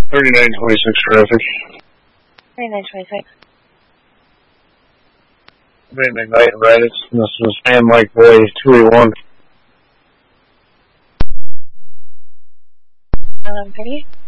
3926 traffic. 3926. Midnight, right? This is Sam Mike Boy 281. Pretty.